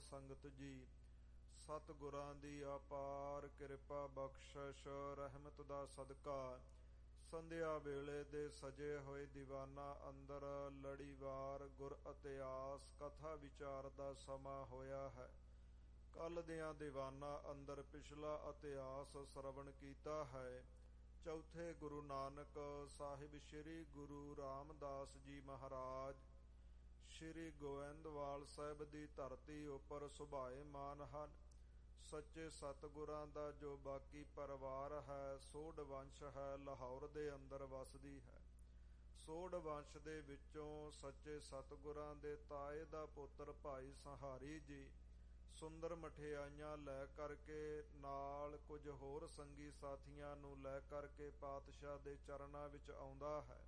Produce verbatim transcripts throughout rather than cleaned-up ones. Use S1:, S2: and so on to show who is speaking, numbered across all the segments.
S1: ਸੰਗਤ ਜੀ, ਸਤਿਗੁਰਾਂ ਦੀ ਅਪਾਰ ਕਿਰਪਾ ਬਖਸ਼ਿਸ਼ ਰਹਿਮਤ ਦਾ ਸਦਕਾ ਸੰਧਿਆ ਵੇਲੇ ਦੇ ਸਜੇ ਹੋਏ ਦੀਵਾਨਾਂ ਅੰਦਰ ਲੜੀਵਾਰ ਗੁਰ ਇਤਿਹਾਸ ਕਥਾ ਵਿਚਾਰ ਦਾ ਸਮਾਂ ਹੋਇਆ ਹੈ। ਕੱਲ ਦਿਆਂ ਦੀਵਾਨਾਂ ਅੰਦਰ ਪਿਛਲਾ ਇਤਿਹਾਸ ਸਰਵਣ ਕੀਤਾ ਹੈ। ਚੌਥੇ ਗੁਰੂ ਨਾਨਕ ਸਾਹਿਬ ਸ੍ਰੀ ਗੁਰੂ ਰਾਮਦਾਸ ਜੀ ਮਹਾਰਾਜ ਸ੍ਰੀ ਗੋਇੰਦਵਾਲ ਸਾਹਿਬ ਦੀ ਧਰਤੀ ਉੱਪਰ ਸੁਭਾਏਮਾਨ ਹਨ। ਸੱਚੇ ਸਤਿਗੁਰਾਂ ਦਾ ਜੋ ਬਾਕੀ ਪਰਿਵਾਰ ਹੈ, ਸੋਢ ਵੰਸ਼ ਹੈ, ਲਾਹੌਰ ਦੇ ਅੰਦਰ ਵਸਦੀ ਹੈ। ਸੋਢ ਵੰਸ਼ ਦੇ ਵਿੱਚੋਂ ਸੱਚੇ ਸਤਿਗੁਰਾਂ ਦੇ ਤਾਏ ਦਾ ਪੁੱਤਰ ਭਾਈ ਸੰਹਾਰੀ ਜੀ ਸੁੰਦਰ ਮਠਿਆਈਆਂ ਲੈ ਕਰਕੇ ਨਾਲ ਕੁਝ ਹੋਰ ਸੰਗੀ ਸਾਥੀਆਂ ਨੂੰ ਲੈ ਕਰਕੇ ਪਾਤਸ਼ਾਹ ਦੇ ਚਰਨਾਂ ਵਿੱਚ ਆਉਂਦਾ ਹੈ।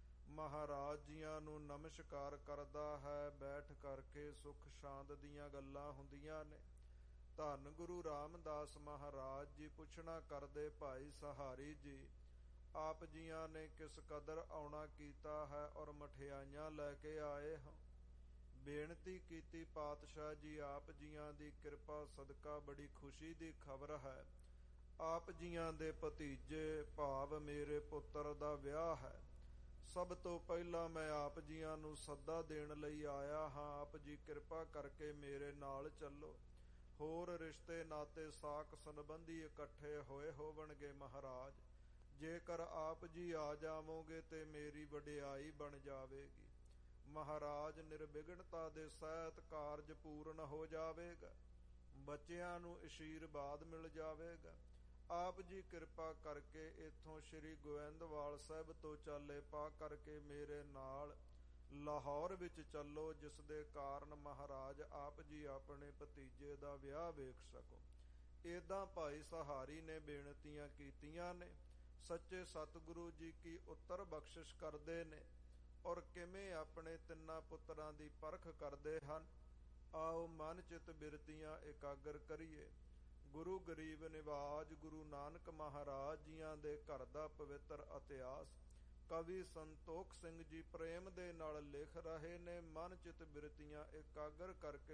S1: ਮਹਾਰਾਜ ਜੀਆਂ ਨੂੰ ਨਮਸਕਾਰ ਕਰਦਾ ਹੈ। ਬੈਠ ਕਰਕੇ ਸੁਖ ਸ਼ਾਂਤ ਦੀਆਂ ਗੱਲਾਂ ਹੁੰਦੀਆਂ ਨੇ। ਧੰਨ ਗੁਰੂ ਰਾਮਦਾਸ ਮਹਾਰਾਜ ਜੀ ਪੁੱਛਣਾ ਕਰਦੇ, ਭਾਈ ਸੰਹਾਰੀ ਜੀ, ਆਪ ਜੀਆਂ ਨੇ ਕਿਸ ਕਦਰ ਆਉਣਾ ਕੀਤਾ ਹੈ ਔਰ ਮਠਿਆਈਆਂ ਲੈ ਕੇ ਆਏ ਹੋ? ਬੇਨਤੀ ਕੀਤੀ, ਪਾਤਸ਼ਾਹ ਜੀ ਆਪ ਜੀਆਂ ਦੀ ਕਿਰਪਾ ਸਦਕਾ ਬੜੀ ਖੁਸ਼ੀ ਦੀ ਖਬਰ ਹੈ। ਆਪ ਜੀਆਂ ਦੇ ਭਤੀਜੇ ਭਾਵ ਮੇਰੇ ਪੁੱਤਰ ਦਾ ਵਿਆਹ ਹੈ। ਸਭ ਤੋਂ ਪਹਿਲਾਂ ਮੈਂ ਆਪ ਜੀਆਂ ਨੂੰ ਸੱਦਾ ਦੇਣ ਲਈ ਆਇਆ ਹਾਂ। ਆਪ ਜੀ ਕਿਰਪਾ ਕਰਕੇ ਮੇਰੇ ਨਾਲ ਚੱਲੋ। ਹੋਰ ਰਿਸ਼ਤੇ ਨਾਤੇ ਸਾਕ ਸੰਬੰਧੀ ਇਕੱਠੇ ਹੋਏ ਹੋਵਣਗੇ ਮਹਾਰਾਜ। ਜੇਕਰ ਆਪ ਜੀ ਆ ਜਾਵੋਗੇ ਤੇ ਮੇਰੀ ਵਡਿਆਈ ਬਣ ਜਾਵੇਗੀ। ਮਹਾਰਾਜ ਨਿਰਵਿਘਨਤਾ ਦੇ ਸਹਿਤ ਕਾਰਜ ਪੂਰਨ ਹੋ ਜਾਵੇਗਾ। ਬੱਚਿਆਂ ਨੂੰ ਅਸ਼ੀਰਵਾਦ ਮਿਲ ਜਾਵੇਗਾ। ਆਪ ਜੀ ਕਿਰਪਾ ਕਰਕੇ ਇੱਥੋਂ ਸ੍ਰੀ ਗੋਇੰਦਵਾਲ ਸਾਹਿਬ ਤੋਂ ਚਾਲੇ ਪਾ ਕਰਕੇ ਮੇਰੇ ਨਾਲ ਲਾਹੌਰ ਵਿੱਚ ਚੱਲੋ, ਜਿਸ ਦੇ ਕਾਰਨ ਮਹਾਰਾਜ ਆਪ ਜੀ ਆਪਣੇ ਭਤੀਜੇ ਦਾ ਵਿਆਹ ਵੇਖ ਸਕੋ। ਏਦਾਂ ਭਾਈ ਸੰਹਾਰੀ ਨੇ ਬੇਨਤੀਆਂ ਕੀਤੀਆਂ ਨੇ। ਸੱਚੇ ਸਤਿਗੁਰੂ ਜੀ ਕੀ ਉੱਤਰ ਬਖਸ਼ਿਸ਼ ਕਰਦੇ ਨੇ ਔਰ ਕਿਵੇਂ ਆਪਣੇ ਤਿੰਨਾਂ ਪੁੱਤਰਾਂ ਦੀ ਪਰਖ ਕਰਦੇ ਹਨ। ਆਓ ਮਨ ਚਿਤ ਬਿਰਤੀਆਂ ਇਕਾਗਰ ਕਰੀਏ। ਗੁਰੂ ਗਰੀਬ ਨਿਵਾਜ ਗੁਰੂ ਨਾਨਕ ਮਹਾਰਾਜ ਜੀਆਂ ਦੇ ਘਰ ਦਾ ਪਵਿੱਤਰ ਇਤਿਹਾਸ ਕਵੀ ਸੰਤੋਖ ਸਿੰਘ ਜੀ ਪ੍ਰੇਮ ਦੇ ਨਾਲ ਲਿਖ ਰਹੇ ਨੇ। ਮਨ ਚਿਤ ਬਿਰਤੀਆਂ ਇਕਾਗਰ ਕਰਕੇ